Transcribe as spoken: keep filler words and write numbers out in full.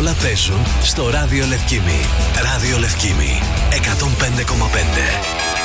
όλα παίζουν στο Ράδιο Λευκήμι. Ράδιο Λευκήμι εκατόν πέντε κόμμα πέντε.